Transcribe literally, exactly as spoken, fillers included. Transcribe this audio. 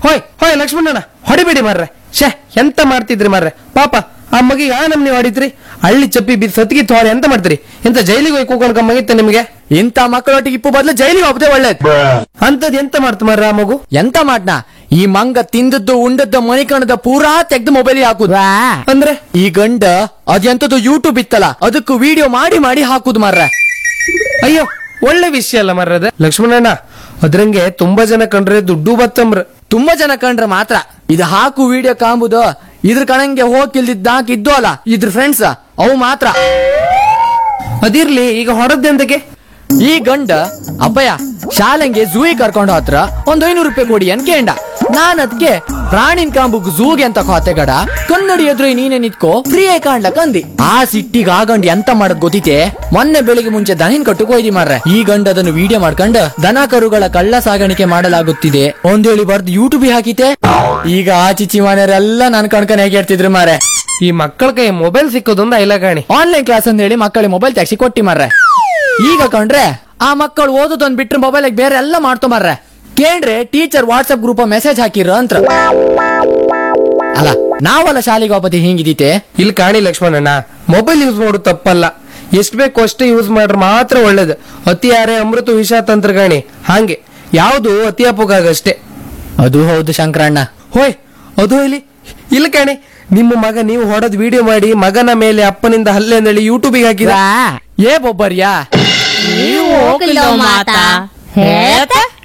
ಹೋಯ್ ಹೋಯ್ ಲಕ್ಷ್ಮಣಣ್ಣ ಹೊಡಿಬೇಡಿ ಮಾರ್ರೆ. ಶೇ ಎಂತ ಮಾಡ್ತಿದ್ರಿ ಮಾರ್ರೆ, ಪಾಪ ಆ ಮಗಿಗೆ ಆ ನಮ್ನಿ ಹೊಡಿದ್ರಿ. ಹಳ್ಳಿ ಚಪ್ಪಿ ಬಿದ್ದು ಸತ್ಗಿ ತೋರಿ ಎಂತ ಮಾಡ್ತೀರಿ? ಎಂತ ಜೈಲಿಗೆ ಹೋಗಿ ಕೂಕೊಂಡ್ಕ ಮಗಿತ್ತ ನಿಮ್ಗೆ? ಇಂತ ಮಕ್ಕಳೊಟ್ಟಿಗೆ ಇಪ್ಪು ಬದಲು ಜೈಲಿಗೆ ಹೋಗ್ದೆ ಒಳ್ಳೇದು. ಅಂತದ್ ಎಂತ ಮಾಡ್ತ ಮಾರ್ರೆ ಆ ಮಗು? ಎಂತ ಮಾಡ್ನಾ, ಈ ಮಂಗ ತಿಂದದ್ದು ಉಂಡದ್ದು ಮನಿಕಣದ ಪೂರಾ ತೆಗ್ದು ಮೊಬೈಲ್ ಹಾಕುದು. ಅಂದ್ರೆ ಈ ಗಂಡ ಅದೆಂತದ್ದು ಯೂಟ್ಯೂಬ್ ಇತ್ತಲ್ಲ ಅದಕ್ಕೂ ವಿಡಿಯೋ ಮಾಡಿ ಮಾಡಿ ಹಾಕುದು ಮಾರ್ರೆ. ಅಯ್ಯೋ ಒಳ್ಳೆ ವಿಷಯ ಅಲ್ಲ ಮಾರ್ರದ ಲಕ್ಷ್ಮಣಣ್ಣ. ಅದ್ರಂಗೆ ತುಂಬಾ ಜನ ಕಂಡ್ರೆ ದುಡ್ಡು ಬತ್ತಂಬ್ರ. ತುಂಬಾ ಜನ ಕಂಡ್ರೆ ಮಾತ್ರ ಇದು ಹಾಕು ವಿಡಿಯೋ ಕಾಂಬುದು. ಇದ್ರ ಕಣಂಗೆ ಹೋಗಿಲ್ದಿದ್ದಾಕ ಇದ್ದು ಅಲ್ಲ ಇದ್ರ ಫ್ರೆಂಡ್ಸ್ ಅವು ಮಾತ್ರ. ಅದಿರ್ಲಿ, ಈಗ ಹೊರದ್ದೆಂತಕ್ಕೆ? ಈ ಗಂಡ ಅಪ್ಪಯ್ಯ ಶಾಲೆಂಗೆ ಝೂಗೆ ಕರ್ಕೊಂಡು ಹತ್ರ ಒಂದ್ ಐನೂರು ರೂಪಾಯಿ ಕೊಡಿ ಅನ್ಕೇಂಡ. ನಾನ್ ಅದ್ಕೆ ಪ್ರಾಣಿನ್ ಕಾಂಬುಗ್ ಝೂಗೆ ಅಂತ ಖಾತೆ ಗಡ ಕನ್ನಡಿ ಎದುರು ನೀನೆ ನಿತ್ಕೋ ಫ್ರೀ ಆಗಿ ಕಾಣ್ಲಕ್ ಅಂದಿ. ಆ ಸಿಟ್ಟಿಗೆ ಆ ಗಂಡ ಎಂತ ಮಾಡದ್ ಗೊತ್ತಿತೆ, ಮೊನ್ನೆ ಬೆಳಿಗ್ಗೆ ಮುಂಚೆ ದನಿನ್ ಕಟ್ಟುಕ್ ಹೋಯ್ದಿ ಮಾರ್ರೆ. ಈ ಗಂಡ ಅದನ್ನು ವಿಡಿಯೋ ಮಾಡ್ಕೊಂಡು ದನ ಕರುಗಳ ಕಳ್ಳ ಸಾಗಾಣಿಕೆ ಮಾಡಲಾಗುತ್ತಿದೆ ಒಂದೇಳಿ ಬರ್ದು ಯೂಟ್ಯೂಬ್ ಹಾಕಿತೆ. ಈಗ ಆ ಚಿಚ್ಚಿ ಮನೆಯವರೆಲ್ಲ ನನ್ ಕಣ್ಕನ್ ಹೇಗೆ ಹೇಳ್ತಿದ್ರು ಮಾರೆ. ಈ ಮಕ್ಕಳ ಕೈ ಮೊಬೈಲ್ ಸಿಕ್ಕೋದೊಂದು ಐಲ ಕಾಣಿ. ಆನ್ಲೈನ್ ಕ್ಲಾಸ್ ಅಂತ ಹೇಳಿ ಮಕ್ಕಳಿಗೆ ಮೊಬೈಲ್ ತೆಗ್ಸಿ ಕೊಟ್ಟಿ ಮಾರ್ರೆ. ಈಗ ಕಂಡ್ರೆ ಆ ಮಕ್ಕಳು ಓದೋದೊಂದ್ ಬಿಟ್ರೆ ಮೊಬೈಲ್ ಬೇರೆ ಎಲ್ಲ ಮಾಡ್ತೊ ಮಾರ್ರೆ. ಕೇಳ್ರೆ ಟೀಚರ್ ವಾಟ್ಸ್ಆಪ್ ಗ್ರೂಪ್ ಮೆಸೇಜ್ ಹಾಕಿರ ಅಂತ. ಅಲ್ಲ ನಾವಲ್ಲ ಶಾಲೆಗೆ ವಾಪತಿ ಹಿಂಗಿದೀತೆ. ಇಲ್ಲಿ ಕಾಣಿ ಲಕ್ಷ್ಮಣಣ್ಣ, ಮೊಬೈಲ್ ಯೂಸ್ ಮಾಡೋದು ತಪ್ಪಲ್ಲ, ಎಷ್ಟ್ ಬೇಕು ಅಷ್ಟೇ ಯೂಸ್ ಮಾಡ್ರೆ ಮಾತ್ರ ಒಳ್ಳೇದು. ಅತಿ ಯಾರೇ ಅಮೃತ ವಿಷ ತಂತ್ರ ಕಾಣಿ, ಹಾಗೆ ಯಾವ್ದು ಅತಿ ಅಪೋಗಾಗಷ್ಟೇ. ಅದು ಹೌದು ಶಂಕರಣ್ಣ. ಹೋಯ್ ಅದು ಇಲ್ಲಿ ಇಲ್ಲ ಕಾಣಿ, ನಿಮ್ಮ ಮಗ ನೀವು ಹೊಡೆದ್ ವಿಡಿಯೋ ಮಾಡಿ ಮಗನ ಮೇಲೆ ಅಪ್ಪನಿಂದ ಹಲ್ಲೆ ಅಂದೇಳಿ ಯೂಟ್ಯೂಬಿಗೆ ಹಾಕಿದ. ಏ ಬೊಬ್ಬರ್ಯಾ ನೀವು ಹೋಗಿಲ್ಲ ಮಾತಾ ಹೇಳ್ತಾ